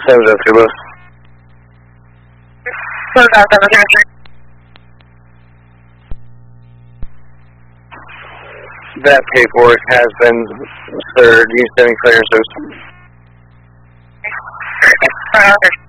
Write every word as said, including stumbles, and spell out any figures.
seven oh two, Lewis. seven oh three. That paperwork has been, sir. Do you send me clearances? seven oh three.